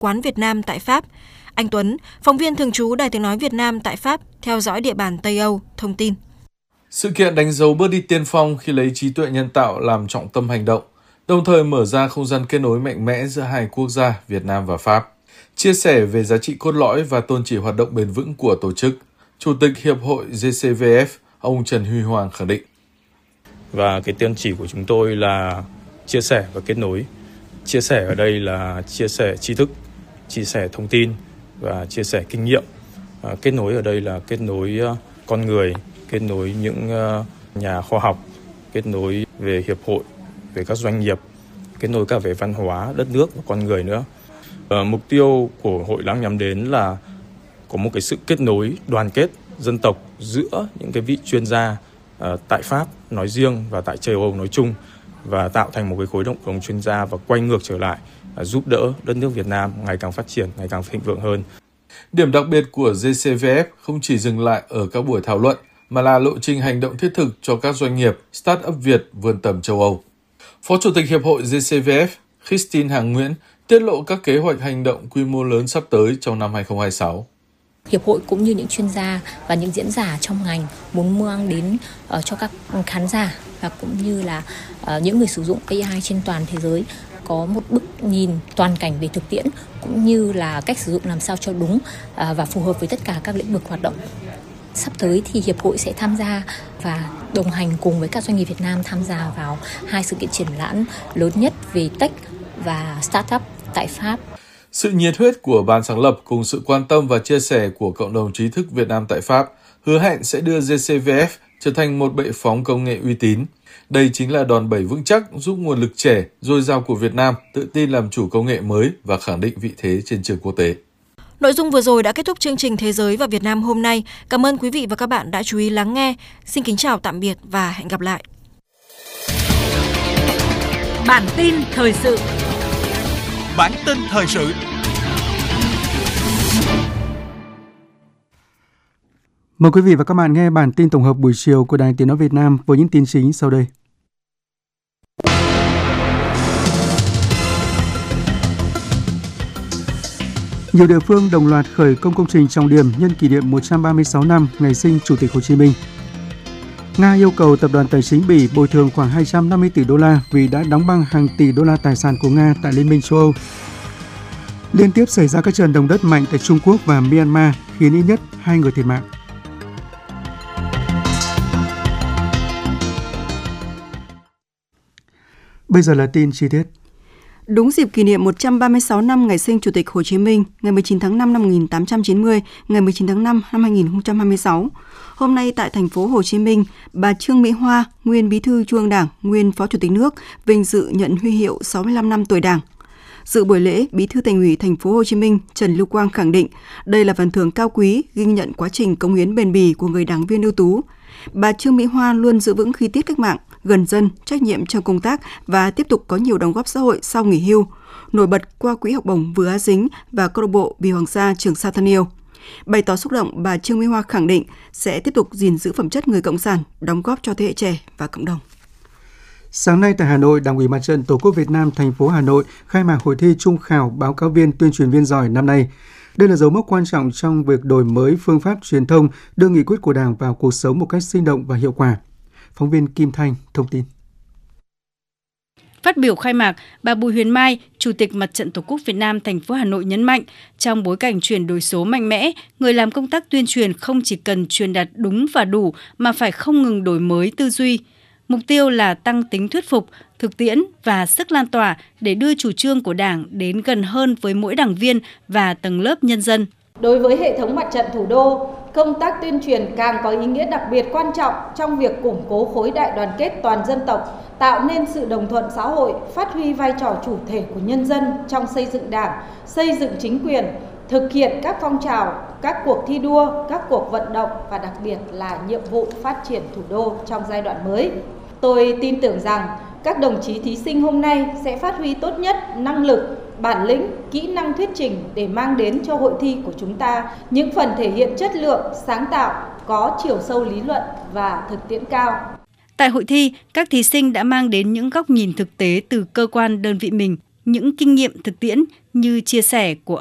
quán Việt Nam tại Pháp. Anh Tuấn, phóng viên thường trú Đài Tiếng nói Việt Nam tại Pháp, theo dõi địa bàn Tây Âu, thông tin. Sự kiện đánh dấu bước đi tiên phong khi lấy trí tuệ nhân tạo làm trọng tâm hành động, đồng thời mở ra không gian kết nối mạnh mẽ giữa hai quốc gia Việt Nam và Pháp. Chia sẻ về giá trị cốt lõi và tôn chỉ hoạt động bền vững của tổ chức, Chủ tịch Hiệp hội GCVF, ông Trần Huy Hoàng khẳng định. Và cái tôn chỉ của chúng tôi là chia sẻ và kết nối. Chia sẻ ở đây là chia sẻ tri thức, chia sẻ thông tin và chia sẻ kinh nghiệm. Kết nối ở đây là kết nối con người, kết nối những nhà khoa học, kết nối về hiệp hội, về các doanh nghiệp, kết nối cả về văn hóa, đất nước và con người nữa. Mục tiêu của hội đang nhắm đến là có một cái sự kết nối, đoàn kết dân tộc giữa những cái vị chuyên gia tại Pháp nói riêng và tại châu Âu nói chung, và tạo thành một cái khối cộng đồng chuyên gia và quay ngược trở lại giúp đỡ đất nước Việt Nam ngày càng phát triển, ngày càng thịnh vượng hơn. Điểm đặc biệt của GCVF không chỉ dừng lại ở các buổi thảo luận, mà là lộ trình hành động thiết thực cho các doanh nghiệp, start-up Việt vươn tầm châu Âu. Phó Chủ tịch Hiệp hội GCVF, Christine Hàng Nguyễn, tiết lộ các kế hoạch hành động quy mô lớn sắp tới trong năm 2026. Hiệp hội cũng như những chuyên gia và những diễn giả trong ngành muốn mang đến cho các khán giả và cũng như là những người sử dụng AI trên toàn thế giới có một bức nhìn toàn cảnh về thực tiễn cũng như là cách sử dụng làm sao cho đúng và phù hợp với tất cả các lĩnh vực hoạt động. Sắp tới thì Hiệp hội sẽ tham gia và đồng hành cùng với các doanh nghiệp Việt Nam tham gia vào 2 sự kiện triển lãm lớn nhất về tech và startup tại Pháp. Sự nhiệt huyết của ban sáng lập cùng sự quan tâm và chia sẻ của cộng đồng trí thức Việt Nam tại Pháp hứa hẹn sẽ đưa GCVF trở thành một bệ phóng công nghệ uy tín. Đây chính là đòn bẩy vững chắc giúp nguồn lực trẻ, dồi dào của Việt Nam tự tin làm chủ công nghệ mới và khẳng định vị thế trên trường quốc tế. Nội dung vừa rồi đã kết thúc chương trình Thế giới và Việt Nam hôm nay. Cảm ơn quý vị và các bạn đã chú ý lắng nghe. Xin kính chào tạm biệt và hẹn gặp lại. Bản tin thời sự. Bản tin thời sự. Mời quý vị và các bạn nghe bản tin tổng hợp buổi chiều của Đài Tiếng nói Việt Nam với những tin chính sau đây. Nhiều địa phương đồng loạt khởi công trình trọng điểm nhân kỷ niệm 136 năm ngày sinh Chủ tịch Hồ Chí Minh. Nga yêu cầu tập đoàn tài chính Bỉ bồi thường khoảng 250 tỷ đô la vì đã đóng băng hàng tỷ đô la tài sản của Nga tại Liên minh châu Âu. Liên tiếp xảy ra các trận động đất mạnh tại Trung Quốc và Myanmar khiến ít nhất 2 người thiệt mạng. Bây giờ là tin chi tiết. Đúng dịp kỷ niệm 136 năm ngày sinh Chủ tịch Hồ Chí Minh, ngày 19 tháng 5 năm 1890, ngày 19 tháng 5 năm 2026, hôm nay tại thành phố Hồ Chí Minh, bà Trương Mỹ Hoa, nguyên Bí thư Trung ương Đảng, nguyên Phó Chủ tịch nước, vinh dự nhận huy hiệu 65 năm tuổi Đảng. Dự buổi lễ, Bí thư Thành ủy thành phố Hồ Chí Minh Trần Lưu Quang khẳng định đây là phần thưởng cao quý ghi nhận quá trình cống hiến bền bỉ của người đảng viên ưu tú. Bà Trương Mỹ Hoa luôn giữ vững khí tiết cách mạng, gần dân, trách nhiệm trong công tác và tiếp tục có nhiều đóng góp xã hội sau nghỉ hưu, nổi bật qua quỹ học bổng Vừa Á Dính và câu lạc bộ Bỉ Hoàng Sa Trường Sa thân yêu. Bày tỏ xúc động, bà Trương Mỹ Hoa khẳng định sẽ tiếp tục gìn giữ phẩm chất người cộng sản, đóng góp cho thế hệ trẻ và cộng đồng. Sáng nay tại Hà Nội, Đảng ủy Mặt trận Tổ quốc Việt Nam thành phố Hà Nội khai mạc hội thi trung khảo báo cáo viên tuyên truyền viên giỏi năm nay. Đây là dấu mốc quan trọng trong việc đổi mới phương pháp truyền thông, đưa nghị quyết của Đảng vào cuộc sống một cách sinh động và hiệu quả. Phóng viên Kim Thanh thông tin. Phát biểu khai mạc, bà Bùi Huyền Mai, Chủ tịch Mặt trận Tổ quốc Việt Nam thành phố Hà Nội nhấn mạnh, trong bối cảnh chuyển đổi số mạnh mẽ, người làm công tác tuyên truyền không chỉ cần truyền đạt đúng và đủ mà phải không ngừng đổi mới tư duy. Mục tiêu là tăng tính thuyết phục, thực tiễn và sức lan tỏa để đưa chủ trương của Đảng đến gần hơn với mỗi đảng viên và tầng lớp nhân dân. Đối với hệ thống mặt trận thủ đô, công tác tuyên truyền càng có ý nghĩa đặc biệt quan trọng trong việc củng cố khối đại đoàn kết toàn dân tộc, tạo nên sự đồng thuận xã hội, phát huy vai trò chủ thể của nhân dân trong xây dựng Đảng, xây dựng chính quyền, thực hiện các phong trào, các cuộc thi đua, các cuộc vận động và đặc biệt là nhiệm vụ phát triển thủ đô trong giai đoạn mới. Tôi tin tưởng rằng các đồng chí thí sinh hôm nay sẽ phát huy tốt nhất năng lực, bản lĩnh, kỹ năng thuyết trình để mang đến cho hội thi của chúng ta những phần thể hiện chất lượng, sáng tạo, có chiều sâu lý luận và thực tiễn cao. Tại hội thi, các thí sinh đã mang đến những góc nhìn thực tế từ cơ quan đơn vị mình. những kinh nghiệm thực tiễn như chia sẻ của